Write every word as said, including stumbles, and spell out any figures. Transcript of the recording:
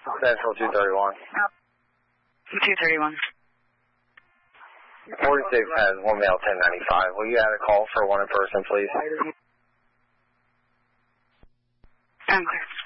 Central two thirty-one. two thirty-one. forty-six has one male ten ninety-five. Will you add a call for one in person, please? I'm clear.